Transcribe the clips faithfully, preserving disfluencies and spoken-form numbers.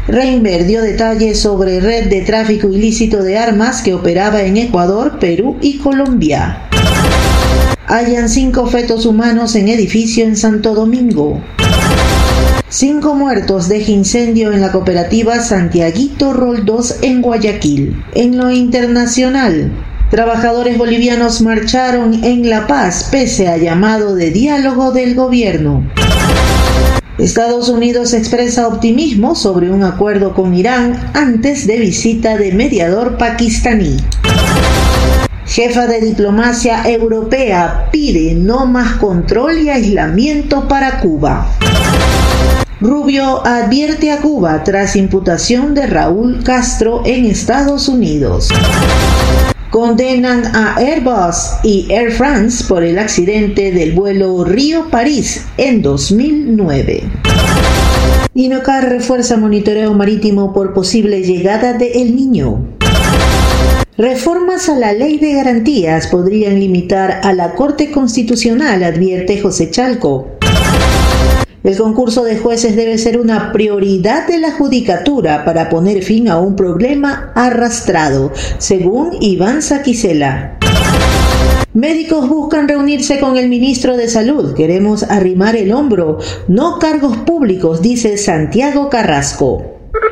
Reinberg dio detalles sobre red de tráfico ilícito de armas que operaba en Ecuador, Perú y Colombia. Hallan cinco fetos humanos en edificio en Santo Domingo. Cinco muertos deja incendio en la cooperativa Santiaguito Roldós en Guayaquil. En lo internacional, trabajadores bolivianos marcharon en La Paz pese a llamado de diálogo del gobierno. Estados Unidos expresa optimismo sobre un acuerdo con Irán antes de visita de mediador pakistaní. Jefa de diplomacia europea pide no más control y aislamiento para Cuba. Rubio advierte a Cuba tras imputación de Raúl Castro en Estados Unidos. Condenan a Airbus y Air France por el accidente del vuelo Río-París en dos mil nueve. INOCAR refuerza monitoreo marítimo por posible llegada de El Niño. Reformas a la Ley de Garantías podrían limitar a la Corte Constitucional, advierte José Chalco. El concurso de jueces debe ser una prioridad de la judicatura para poner fin a un problema arrastrado, según Iván Saquicela. Médicos buscan reunirse con el ministro de Salud. Queremos arrimar el hombro, no cargos públicos, dice Santiago Carrasco.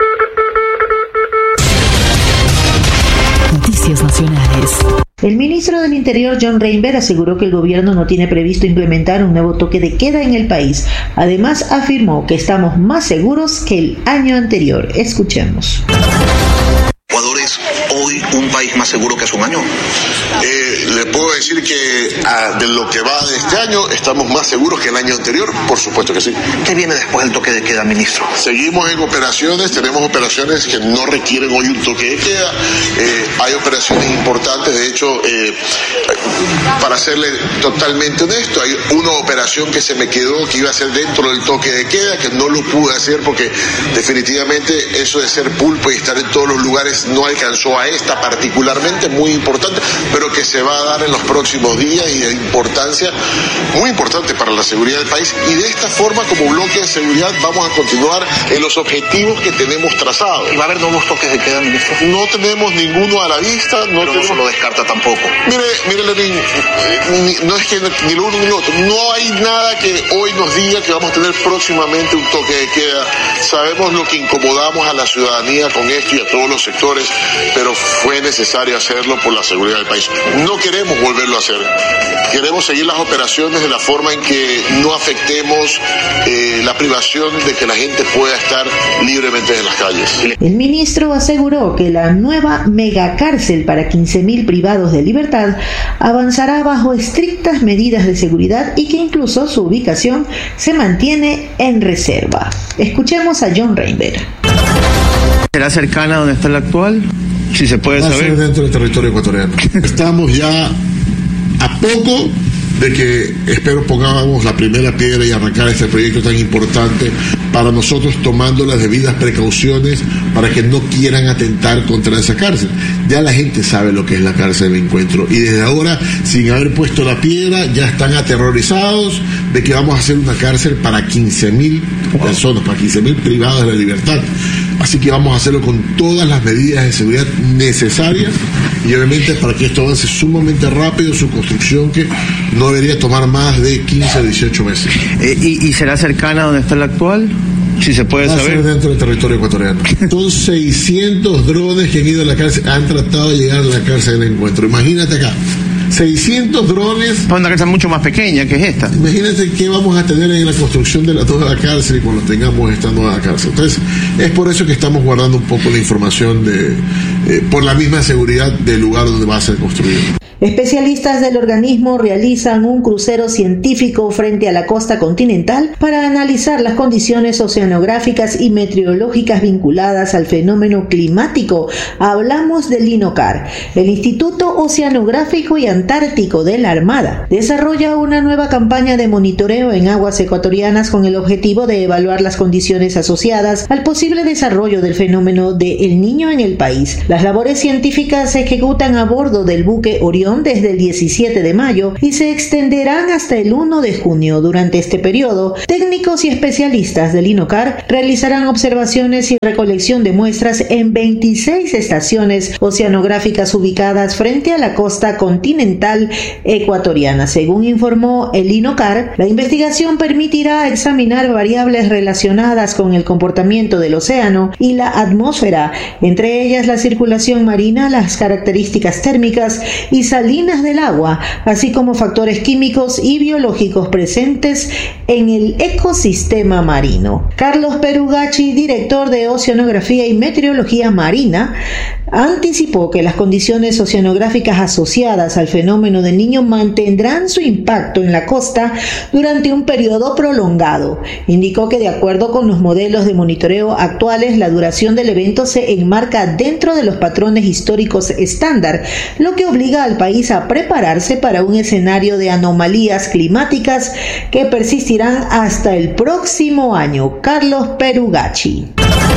Noticias nacionales. El ministro del Interior, John Reinberg, aseguró que el gobierno no tiene previsto implementar un nuevo toque de queda en el país. Además, afirmó que estamos más seguros que el año anterior. Escuchemos. ¿Ecuador es hoy un país más seguro que hace un año? Eh, le puedo decir que ah, de lo que va de este año estamos más seguros que el año anterior, por supuesto que sí. ¿Qué viene después del toque de queda, ministro? Seguimos en operaciones, tenemos operaciones que no requieren hoy un toque de queda, eh, hay operaciones importantes, de hecho, eh, para serle totalmente honesto, hay una operación que se me quedó que iba a ser dentro del toque de queda, que no lo pude hacer porque definitivamente eso de ser pulpo y estar en todos los lugares no alcanzó a esta particularmente, muy importante, pero que se va a dar en los próximos días y de importancia, muy importante para la seguridad del país. Y de esta forma, como bloque de seguridad, vamos a continuar en los objetivos que tenemos trazados. ¿Y va a haber nuevos toques de queda, ministro? No tenemos ninguno a la vista. No, pero tenemos... no se lo descarta tampoco. Mire, mire, Lenín, ni, no es que ni lo uno ni lo otro. No hay nada que hoy nos diga que vamos a tener próximamente un toque de queda. Sabemos lo que incomodamos a la ciudadanía con esto y a todos los sectores, pero fue necesario hacerlo por la seguridad del país. No queremos volverlo a hacer. Queremos seguir las operaciones de la forma en que no afectemos eh, la privación de que la gente pueda estar libremente en las calles. El ministro aseguró que la nueva megacárcel para quince mil privados de libertad avanzará bajo estrictas medidas de seguridad y que incluso su ubicación se mantiene en reserva. Escuchemos a John Reinberg. ¿Será cercana a donde está la actual? Si se puede saber. Va a ser dentro del territorio ecuatoriano. Estamos ya a poco de que espero pongamos la primera piedra y arrancar este proyecto tan importante para nosotros, tomando las debidas precauciones para que no quieran atentar contra esa cárcel. Ya la gente sabe lo que es la cárcel de encuentro y desde ahora, sin haber puesto la piedra, ya están aterrorizados de que vamos a hacer una cárcel para quince mil personas, para quince mil privados de la libertad. Así que vamos a hacerlo con todas las medidas de seguridad necesarias y obviamente para que esto avance sumamente rápido, su construcción que no debería tomar más de quince a dieciocho meses. Eh, ¿y, ¿Y será cercana a donde está la actual? Si se puede Va saber. Va a ser dentro del territorio ecuatoriano. Son seiscientos drones que han ido a la cárcel, han tratado de llegar a la cárcel del encuentro. Imagínate acá. seiscientos drones. Para una cárcel mucho más pequeña que es esta. Imagínate qué vamos a tener en la construcción de la nueva cárcel y cuando tengamos esta nueva cárcel. Entonces, es por eso que estamos guardando un poco la información de, eh, por la misma seguridad del lugar donde va a ser construido. Especialistas del organismo realizan un crucero científico frente a la costa continental para analizar las condiciones oceanográficas y meteorológicas vinculadas al fenómeno climático. Hablamos del INOCAR. El Instituto Oceanográfico y Antártico de la Armada desarrolla una nueva campaña de monitoreo en aguas ecuatorianas con el objetivo de evaluar las condiciones asociadas al posible desarrollo del fenómeno de El Niño en el país. Las labores científicas se ejecutan a bordo del buque Orión operación desde el diecisiete de mayo y se extenderán hasta el uno de junio. Durante este periodo, técnicos y especialistas del INOCAR realizarán observaciones y recolección de muestras en veintiséis estaciones oceanográficas ubicadas frente a la costa continental ecuatoriana. Según informó el INOCAR, la investigación permitirá examinar variables relacionadas con el comportamiento del océano y la atmósfera, entre ellas la circulación marina, las características térmicas y salinas del agua, así como factores químicos y biológicos presentes en el ecosistema marino. Carlos Perugachi, director de Oceanografía y Meteorología Marina, anticipó que las condiciones oceanográficas asociadas al fenómeno del Niño mantendrán su impacto en la costa durante un periodo prolongado. Indicó que de acuerdo con los modelos de monitoreo actuales, la duración del evento se enmarca dentro de los patrones históricos estándar, lo que obliga al país a prepararse para un escenario de anomalías climáticas que persistirán hasta el próximo año. Carlos Perugachi.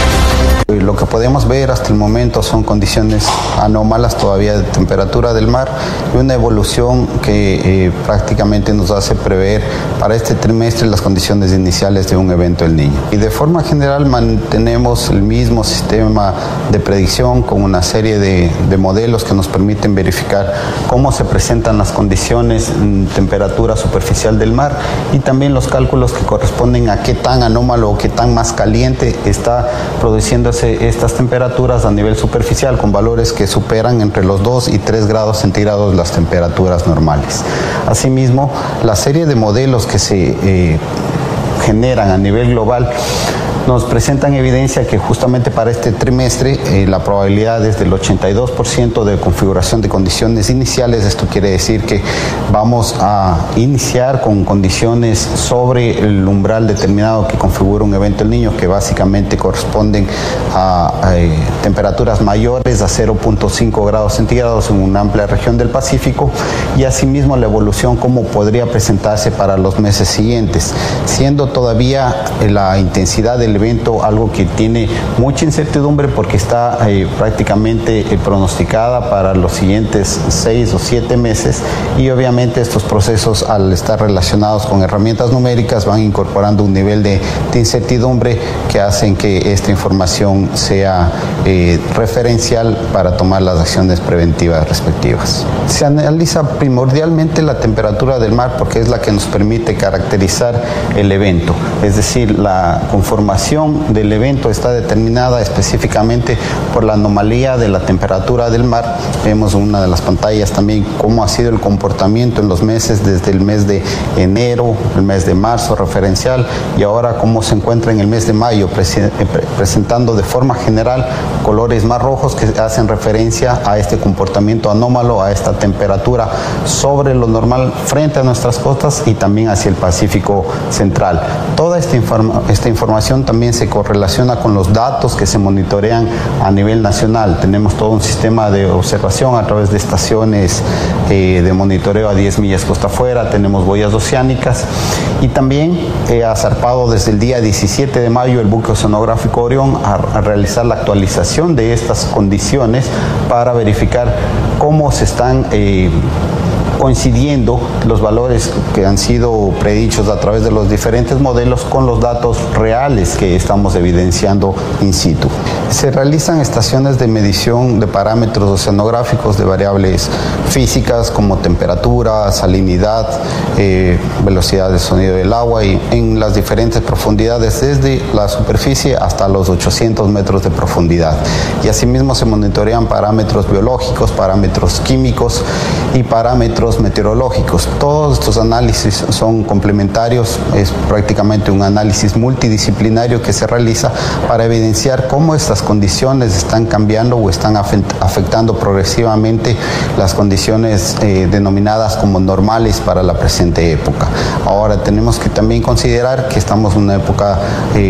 Lo que podemos ver hasta el momento son condiciones anómalas todavía de temperatura del mar y una evolución que eh, prácticamente nos hace prever para este trimestre las condiciones iniciales de un evento del Niño. Y de forma general mantenemos el mismo sistema de predicción con una serie de, de modelos que nos permiten verificar cómo se presentan las condiciones en temperatura superficial del mar y también los cálculos que corresponden a qué tan anómalo o qué tan más caliente está produciendo estas temperaturas a nivel superficial con valores que superan entre los dos y tres grados centígrados las temperaturas normales. Asimismo, la serie de modelos que se eh, generan a nivel global nos presentan evidencia que justamente para este trimestre eh, la probabilidad es del ochenta y dos por ciento de configuración de condiciones iniciales. Esto quiere decir que vamos a iniciar con condiciones sobre el umbral determinado que configura un evento del Niño, que básicamente corresponden a, a eh, temperaturas mayores a cero punto cinco grados centígrados en una amplia región del Pacífico, y asimismo la evolución cómo podría presentarse para los meses siguientes, siendo todavía eh, la intensidad del evento algo que tiene mucha incertidumbre porque está eh, prácticamente eh, pronosticada para los siguientes seis o siete meses, y obviamente estos procesos, al estar relacionados con herramientas numéricas, van incorporando un nivel de, de incertidumbre que hacen que esta información sea eh, referencial para tomar las acciones preventivas respectivas. Se analiza primordialmente la temperatura del mar porque es la que nos permite caracterizar el evento, es decir, la conformación del evento está determinada específicamente por la anomalía de la temperatura del mar. Vemos en una de las pantallas también cómo ha sido el comportamiento en los meses desde el mes de enero, el mes de marzo referencial, y ahora cómo se encuentra en el mes de mayo, presentando de forma general colores más rojos que hacen referencia a este comportamiento anómalo, a esta temperatura sobre lo normal frente a nuestras costas y también hacia el Pacífico central. Toda esta, informa esta información también se correlaciona con los datos que se monitorean a nivel nacional. Tenemos todo un sistema de observación a través de estaciones eh, de monitoreo a diez millas costa afuera, tenemos boyas oceánicas, y también eh, ha zarpado desde el día diecisiete de mayo el buque oceanográfico Orión a, a realizar la actualización de estas condiciones para verificar cómo se están eh, coincidiendo los valores que han sido predichos a través de los diferentes modelos con los datos reales que estamos evidenciando in situ. Se realizan estaciones de medición de parámetros oceanográficos de variables físicas como temperatura, salinidad, eh, velocidad de sonido del agua, y en las diferentes profundidades desde la superficie hasta los ochocientos metros de profundidad. Y asimismo se monitorean parámetros biológicos, parámetros químicos y parámetros meteorológicos. Todos estos análisis son complementarios, es prácticamente un análisis multidisciplinario que se realiza para evidenciar cómo estas condiciones están cambiando o están afectando progresivamente las condiciones eh, denominadas como normales para la presente época. Ahora tenemos que también considerar que estamos en una época eh,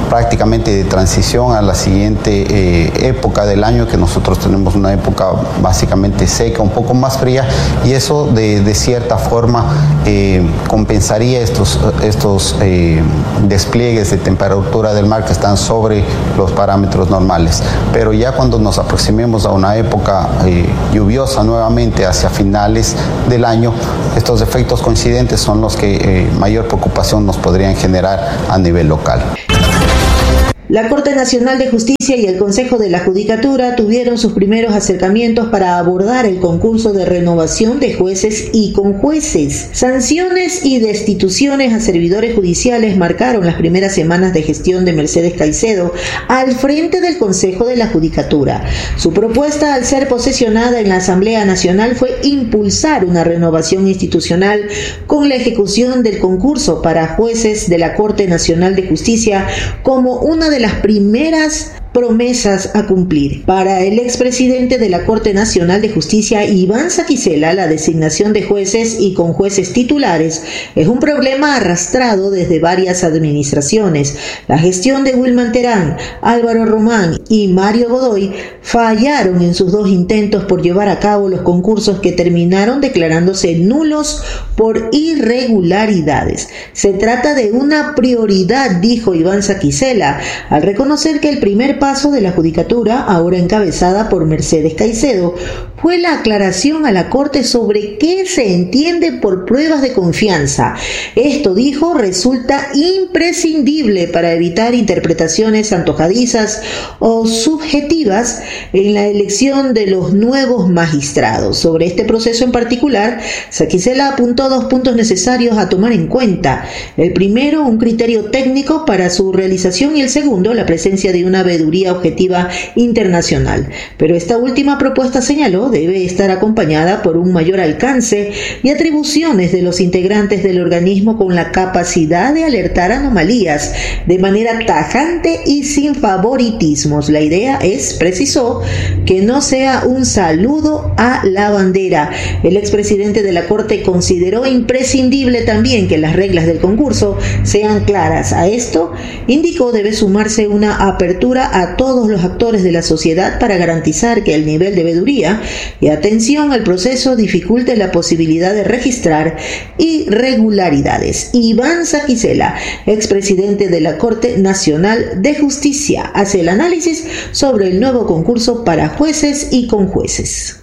prácticamente de transición a la siguiente eh, época del año, que nosotros tenemos una época básicamente seca, un poco más fría, y eso de, de cierta forma eh, compensaría estos, estos eh, despliegues de temperatura del mar que están sobre los parámetros normales. Pero ya cuando nos aproximemos a una época eh, lluviosa nuevamente hacia finales del año, estos efectos coincidentes son los que eh, mayor preocupación nos podrían generar a nivel local. La Corte Nacional de Justicia y el Consejo de la Judicatura tuvieron sus primeros acercamientos para abordar el concurso de renovación de jueces y conjueces. Sanciones y destituciones a servidores judiciales marcaron las primeras semanas de gestión de Mercedes Caicedo al frente del Consejo de la Judicatura. Su propuesta, al ser posesionada en la Asamblea Nacional, fue impulsar una renovación institucional con la ejecución del concurso para jueces de la Corte Nacional de Justicia como una de de las primeras promesas a cumplir. Para el expresidente de la Corte Nacional de Justicia, Iván Saquicela, la designación de jueces y conjueces titulares es un problema arrastrado desde varias administraciones. La gestión de Wilman Terán, Álvaro Román y Mario Godoy fallaron en sus dos intentos por llevar a cabo los concursos, que terminaron declarándose nulos por irregularidades. Se trata de una prioridad, dijo Iván Saquicela, al reconocer que el primer paso de la Judicatura, ahora encabezada por Mercedes Caicedo, fue la aclaración a la Corte sobre qué se entiende por pruebas de confianza. Esto, dijo, resulta imprescindible para evitar interpretaciones antojadizas o subjetivas en la elección de los nuevos magistrados. Sobre este proceso en particular, Saquicela apuntó dos puntos necesarios a tomar en cuenta. El primero, un criterio técnico para su realización, y el segundo, la presencia de una veeduría objetiva internacional. Pero esta última propuesta, señaló, debe estar acompañada por un mayor alcance y atribuciones de los integrantes del organismo, con la capacidad de alertar anomalías de manera tajante y sin favoritismos. La idea es, precisó, que no sea un saludo a la bandera. El expresidente de la Corte consideró imprescindible también que las reglas del concurso sean claras. A esto, indicó, debe sumarse una apertura a todos los actores de la sociedad para garantizar que el nivel de veeduría y atención al proceso dificulte la posibilidad de registrar irregularidades. Iván Saquicela, expresidente de la Corte Nacional de Justicia, hace el análisis sobre el nuevo concurso para jueces y conjueces.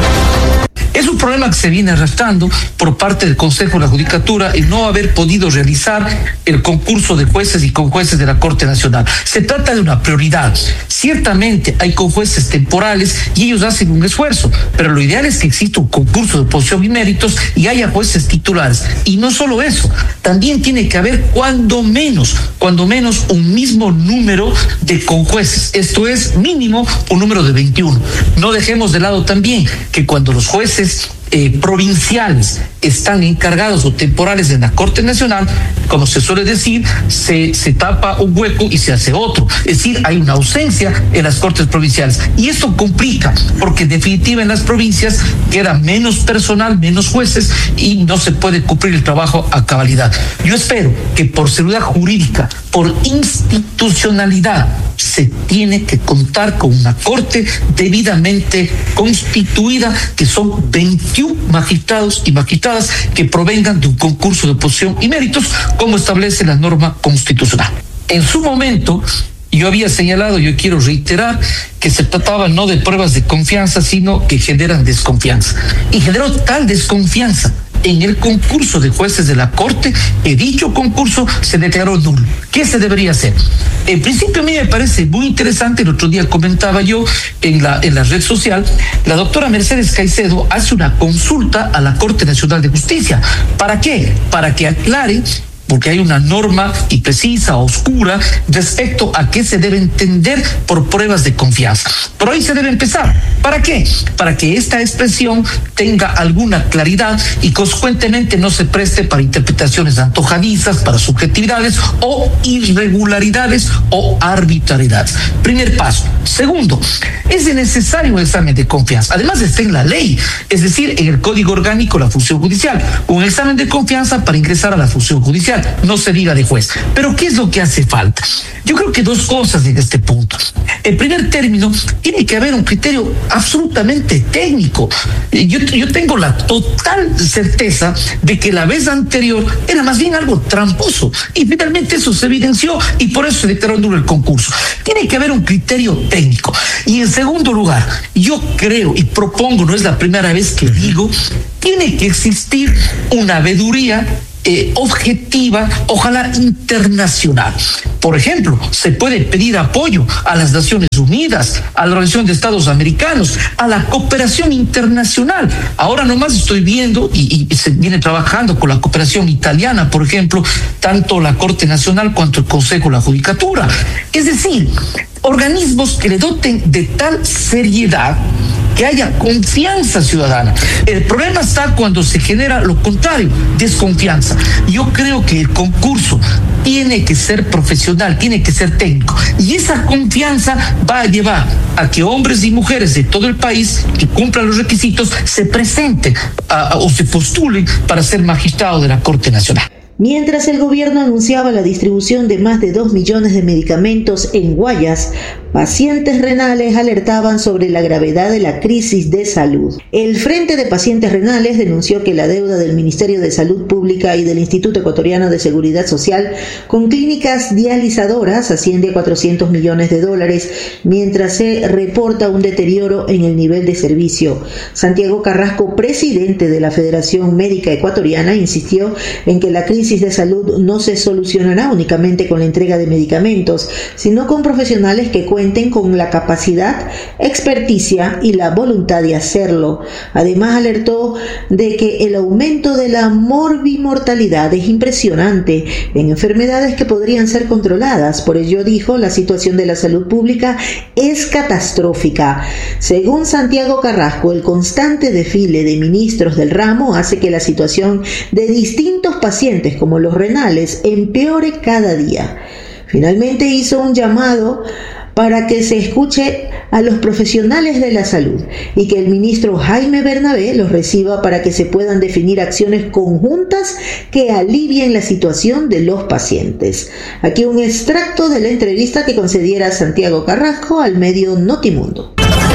Es un problema que se viene arrastrando por parte del Consejo de la Judicatura, el no haber podido realizar el concurso de jueces y conjueces de la Corte Nacional. Se trata de una prioridad. Ciertamente hay conjueces temporales y ellos hacen un esfuerzo, pero lo ideal es que exista un concurso de posición y méritos y haya jueces titulares. Y no solo eso, también tiene que haber cuando menos, cuando menos un mismo número de conjueces. Esto es mínimo un número de veintiuno. No dejemos de lado también que cuando los jueces Eh, provinciales están encargados o temporales en la Corte Nacional, como se suele decir, se, se tapa un hueco y se hace otro. Es decir, hay una ausencia en las Cortes provinciales. Y esto complica, porque en definitiva en las provincias queda menos personal, menos jueces, y no se puede cumplir el trabajo a cabalidad. Yo espero que por seguridad jurídica, por institucionalidad, se tiene que contar con una Corte debidamente constituida, que son veintiún magistrados y magistradas que provengan de un concurso de posición y méritos, como establece la norma constitucional. En su momento, yo había señalado, yo quiero reiterar, que se trataba no de pruebas de confianza, sino que generan desconfianza. Y generó tal desconfianza en el concurso de jueces de la Corte, que dicho concurso se declaró nulo. ¿Qué se debería hacer? En principio, a mí me parece muy interesante. El otro día comentaba yo en la, en la red social, la doctora Mercedes Caicedo hace una consulta a la Corte Nacional de Justicia. ¿Para qué? Para que aclare, porque hay una norma imprecisa, oscura, respecto a qué se debe entender por pruebas de confianza. Pero ahí se debe empezar. ¿Para qué? Para que esta expresión tenga alguna claridad y consecuentemente no se preste para interpretaciones antojadizas, para subjetividades o irregularidades o arbitrariedades. Primer paso. Segundo, es necesario un examen de confianza. Además está en la ley, es decir, en el Código Orgánico de la Función Judicial, un examen de confianza para ingresar a la función judicial, no se diga de juez. Pero ¿qué es lo que hace falta? Yo creo que dos cosas en este punto. En primer término, tiene que haber un criterio absolutamente técnico. Yo, yo tengo la total certeza de que la vez anterior era más bien algo tramposo y finalmente eso se evidenció y por eso se declaró nulo el concurso. Tiene que haber un criterio técnico. Y en segundo lugar, yo creo y propongo, no es la primera vez que digo, tiene que existir una veeduría Eh, objetiva, ojalá internacional. Por ejemplo, se puede pedir apoyo a las Naciones Unidas, a la Organización de Estados Americanos, a la cooperación internacional. Ahora nomás estoy viendo y, y se viene trabajando con la cooperación italiana, por ejemplo, tanto la Corte Nacional cuanto el Consejo de la Judicatura. Es decir, organismos que le doten de tal seriedad que haya confianza ciudadana. El problema está cuando se genera lo contrario, desconfianza. Yo creo que el concurso tiene que ser profesional, tiene que ser técnico. Y esa confianza va a llevar a que hombres y mujeres de todo el país que cumplan los requisitos se presenten a, a, o se postulen para ser magistrados de la Corte Nacional. Mientras el gobierno anunciaba la distribución de más de dos millones de medicamentos en Guayas, pacientes renales alertaban sobre la gravedad de la crisis de salud. El Frente de Pacientes Renales denunció que la deuda del Ministerio de Salud Pública y del Instituto Ecuatoriano de Seguridad Social con clínicas dializadoras asciende a cuatrocientos millones de dólares, mientras se reporta un deterioro en el nivel de servicio. Santiago Carrasco, presidente de la Federación Médica Ecuatoriana, insistió en que la crisis de salud no se solucionará únicamente con la entrega de medicamentos, sino con profesionales que cuenten con la capacidad, experticia y la voluntad de hacerlo. Además, alertó de que el aumento de la morbimortalidad es impresionante en enfermedades que podrían ser controladas. Por ello, dijo, la situación de la salud pública es catastrófica. Según Santiago Carrasco, el constante desfile de ministros del ramo hace que la situación de distintos pacientes como los renales empeore cada día. Finalmente hizo un llamado para que se escuche a los profesionales de la salud y que el ministro Jaime Bernabé los reciba para que se puedan definir acciones conjuntas que alivien la situación de los pacientes. Aquí un extracto de la entrevista que concediera Santiago Carrasco al medio Notimundo.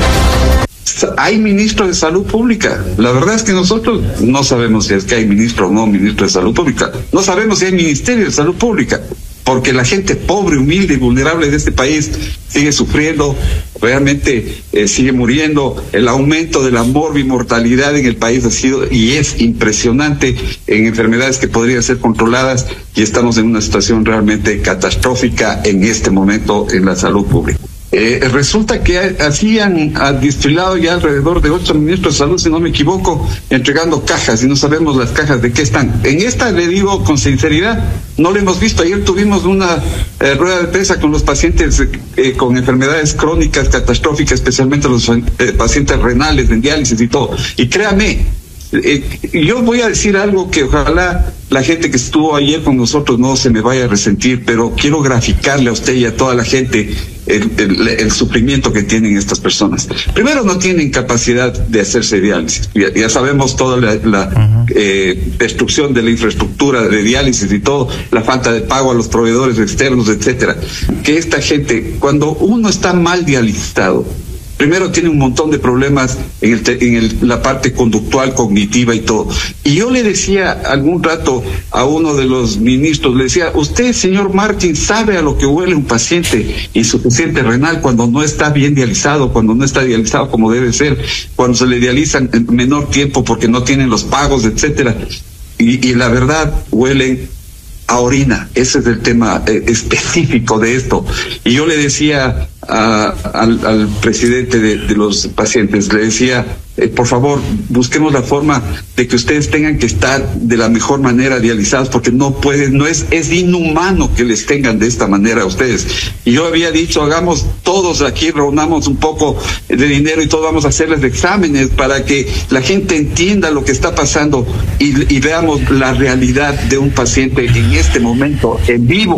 Hay ministro de Salud Pública. La verdad es que nosotros no sabemos si es que hay ministro o no ministro de Salud Pública. No sabemos si hay Ministerio de Salud Pública, porque la gente pobre, humilde y vulnerable de este país sigue sufriendo, realmente eh, sigue muriendo. El aumento de la morbimortalidad en el país ha sido y es impresionante en enfermedades que podrían ser controladas, y estamos en una situación realmente catastrófica en este momento en la salud pública. Eh, resulta que así han, han desfilado ya alrededor de ocho ministros de salud, si no me equivoco, entregando cajas, y no sabemos las cajas de qué están. En esta, le digo con sinceridad, no lo hemos visto. Ayer tuvimos una eh, rueda de prensa con los pacientes eh, con enfermedades crónicas catastróficas, especialmente los eh, pacientes renales, en diálisis y todo. Y créame, eh, yo voy a decir algo que ojalá la gente que estuvo ayer con nosotros no se me vaya a resentir, pero quiero graficarle a usted y a toda la gente El, el, el sufrimiento que tienen estas personas. Primero, no tienen capacidad de hacerse diálisis. Ya, ya sabemos toda la, la uh-huh. eh, destrucción de la infraestructura de diálisis y todo, la falta de pago a los proveedores externos, etcétera. Que esta gente, cuando uno está mal dializado, primero tiene un montón de problemas en, el, en el, la parte conductual, cognitiva y todo. Y yo le decía algún rato a uno de los ministros, le decía, usted, señor Martín, sabe a lo que huele un paciente insuficiente renal cuando no está bien dializado, cuando no está dializado como debe ser, cuando se le dializan en menor tiempo porque no tienen los pagos, etcétera. Y, y la verdad, huelen a orina. Ese es el tema eh, específico de esto. Y yo le decía a, al, al presidente de, de los pacientes, le decía, eh, por favor, busquemos la forma de que ustedes tengan que estar de la mejor manera dializados, porque no pueden, no es, es inhumano que les tengan de esta manera a ustedes. Y yo había dicho, hagamos todos aquí, reunamos un poco de dinero y todos vamos a hacerles exámenes para que la gente entienda lo que está pasando y, y veamos la realidad de un paciente en este momento, en vivo,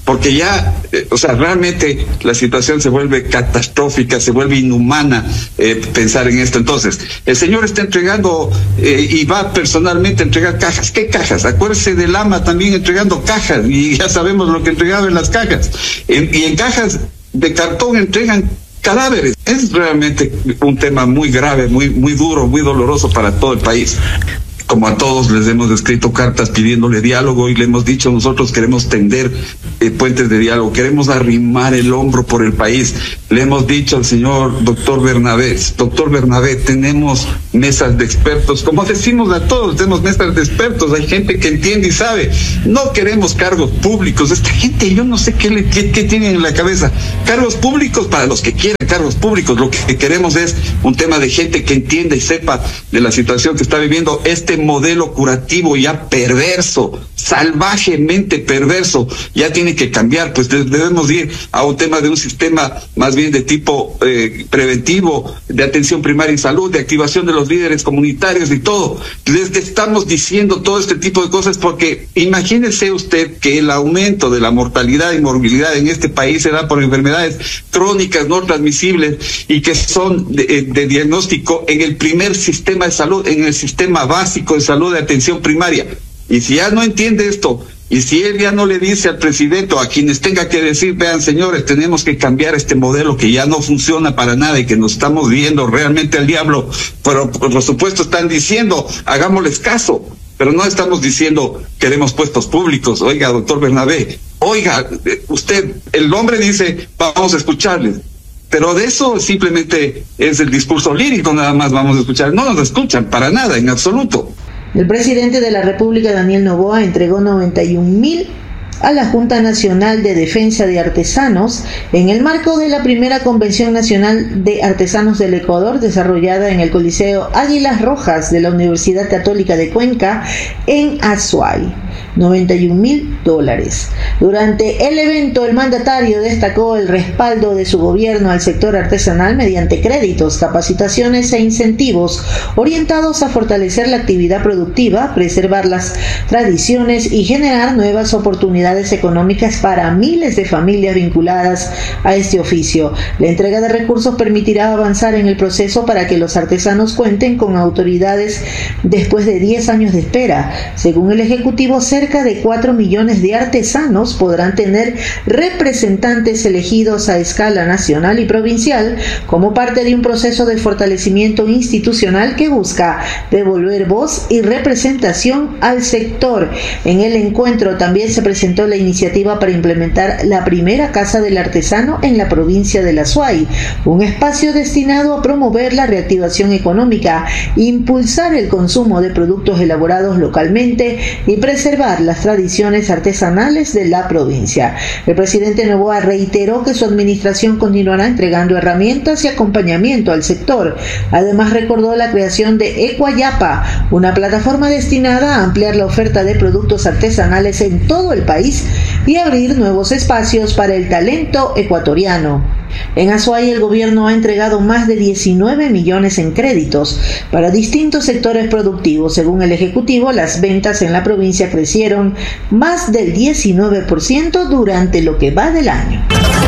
porque ya, eh, o sea, realmente la situación se vuelve catastrófica, se vuelve inhumana eh, pensar en esto. Entonces, el señor está entregando eh, y va personalmente a entregar cajas. ¿Qué cajas? Acuérdese del Lama también entregando cajas, y ya sabemos lo que entregaba en las cajas. En, y en cajas de cartón entregan cadáveres. Es realmente un tema muy grave, muy, muy duro, muy doloroso para todo el país. Como a todos les hemos escrito cartas pidiéndole diálogo y le hemos dicho, nosotros queremos tender eh, puentes de diálogo, queremos arrimar el hombro por el país. Le hemos dicho al señor doctor Bernabé, doctor Bernabé, tenemos mesas de expertos, como decimos a todos, tenemos mesas de expertos, hay gente que entiende y sabe. No queremos cargos públicos. Esta gente, yo no sé qué, le, qué, qué tienen en la cabeza. Cargos públicos para los que quieran cargos públicos. Lo que queremos es un tema de gente que entienda y sepa de la situación que está viviendo este modelo curativo ya perverso, salvajemente perverso, ya tiene que cambiar. Pues debemos ir a un tema de un sistema más bien de tipo eh, preventivo, de atención primaria en salud, de activación de los líderes comunitarios y todo. Les estamos diciendo todo este tipo de cosas porque imagínese usted que el aumento de la mortalidad y morbilidad en este país se da por enfermedades crónicas no transmisibles y que son de, de diagnóstico en el primer sistema de salud, en el sistema básico de salud de atención primaria. Y si ya no entiende esto, y si él ya no le dice al presidente o a quienes tenga que decir, vean señores, tenemos que cambiar este modelo que ya no funciona para nada y que nos estamos viendo realmente al diablo, pero por supuesto están diciendo, hagámosles caso, pero no estamos diciendo queremos puestos públicos. Oiga, doctor Bernabé, oiga, usted, el hombre dice, vamos a escucharles. Pero de eso simplemente es el discurso lírico, nada más vamos a escuchar. No nos escuchan para nada, en absoluto. El presidente de la República, Daniel Noboa, entregó noventa y un mil a la Junta Nacional de Defensa de Artesanos en el marco de la primera Convención Nacional de Artesanos del Ecuador, desarrollada en el Coliseo Águilas Rojas de la Universidad Católica de Cuenca en Azuay. noventa y un mil dólares. Durante el evento, el mandatario destacó el respaldo de su gobierno al sector artesanal mediante créditos, capacitaciones e incentivos orientados a fortalecer la actividad productiva, preservar las tradiciones y generar nuevas oportunidades económicas para miles de familias vinculadas a este oficio. La entrega de recursos permitirá avanzar en el proceso para que los artesanos cuenten con autoridades después de diez años de espera. Según el Ejecutivo, cerca de cuatro millones de artesanos podrán tener representantes elegidos a escala nacional y provincial como parte de un proceso de fortalecimiento institucional que busca devolver voz y representación al sector. En el encuentro también se presentó la iniciativa para implementar la primera Casa del Artesano en la provincia de Azuay, un espacio destinado a promover la reactivación económica, impulsar el consumo de productos elaborados localmente y preservar las tradiciones artesanales de la provincia. El presidente Noboa reiteró que su administración continuará entregando herramientas y acompañamiento al sector. Además, recordó la creación de Ecuayapa, una plataforma destinada a ampliar la oferta de productos artesanales en todo el país y abrir nuevos espacios para el talento ecuatoriano. En Azuay, el gobierno ha entregado más de diecinueve millones en créditos para distintos sectores productivos. Según el Ejecutivo, las ventas en la provincia crecieron más del diecinueve por ciento durante lo que va del año.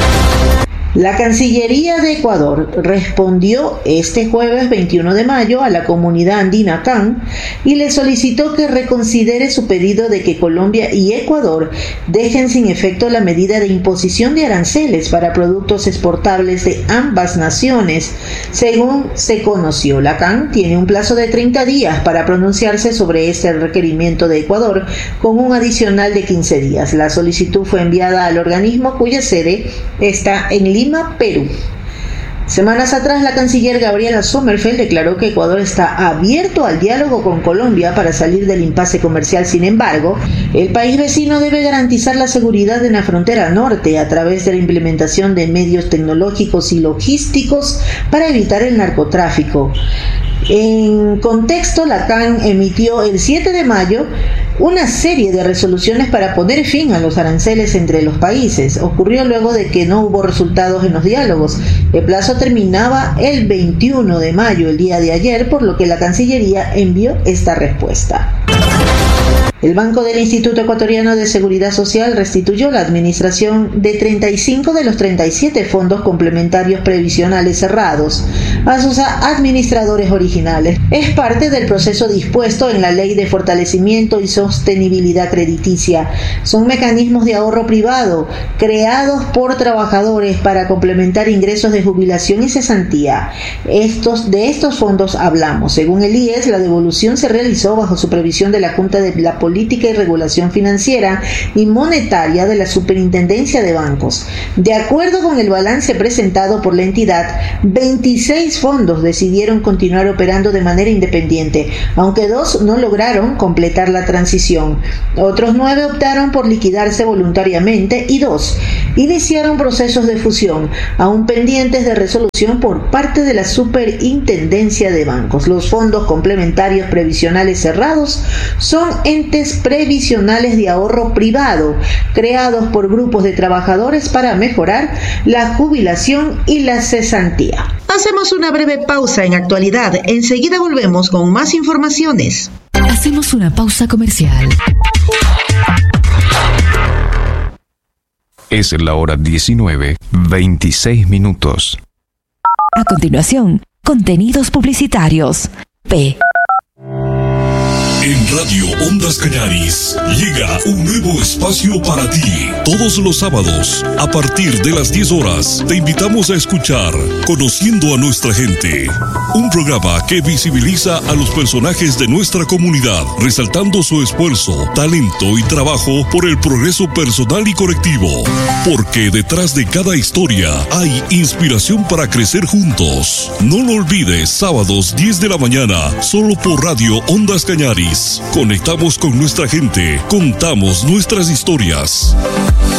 La Cancillería de Ecuador respondió este jueves veintiuno de mayo a la comunidad andina C A N y le solicitó que reconsidere su pedido de que Colombia y Ecuador dejen sin efecto la medida de imposición de aranceles para productos exportables de ambas naciones. Según se conoció, la C A N tiene un plazo de treinta días para pronunciarse sobre este requerimiento de Ecuador, con un adicional de quince días. La solicitud fue enviada al organismo cuya sede está en Lima, Lima, Perú. Semanas atrás, la canciller Gabriela Sommerfeld declaró que Ecuador está abierto al diálogo con Colombia para salir del impasse comercial. Sin embargo, el país vecino debe garantizar la seguridad en la frontera norte a través de la implementación de medios tecnológicos y logísticos para evitar el narcotráfico. En contexto, la C A N emitió el siete de mayo una serie de resoluciones para poner fin a los aranceles entre los países. Ocurrió luego de que no hubo resultados en los diálogos. El plazo terminaba el veintiuno de mayo, el día de ayer, por lo que la Cancillería envió esta respuesta. El Banco del Instituto Ecuatoriano de Seguridad Social restituyó la administración de treinta y cinco de los treinta y siete fondos complementarios previsionales cerrados a sus administradores originales. Es parte del proceso dispuesto en la Ley de Fortalecimiento y Sostenibilidad Crediticia. Son mecanismos de ahorro privado creados por trabajadores para complementar ingresos de jubilación y cesantía. Estos, de estos fondos hablamos. Según el I E S, la devolución se realizó bajo supervisión de la Junta de la Política y Regulación Financiera y Monetaria de la Superintendencia de Bancos. De acuerdo con el balance presentado por la entidad, veintiséis fondos decidieron continuar operando de manera independiente, aunque dos no lograron completar la transición. Otros nueve optaron por liquidarse voluntariamente y dos iniciaron procesos de fusión, aún pendientes de resolución por parte de la Superintendencia de Bancos. Los fondos complementarios previsionales cerrados son entes previsionales de ahorro privado creados por grupos de trabajadores para mejorar la jubilación y la cesantía. Hacemos una breve pausa en actualidad. Enseguida volvemos con más informaciones. Hacemos una pausa comercial. Es la hora diecinueve, veintiséis minutos. A continuación, contenidos publicitarios. P. En Radio Ondas Cañaris llega un nuevo espacio para ti. Todos los sábados, a partir de las diez horas, te invitamos a escuchar Conociendo a Nuestra Gente, un programa que visibiliza a los personajes de nuestra comunidad, resaltando su esfuerzo, talento y trabajo por el progreso personal y colectivo. Porque detrás de cada historia hay inspiración para crecer juntos. No lo olvides, sábados diez de la mañana, solo por Radio Ondas Cañaris. Conectamos con nuestra gente, contamos nuestras historias.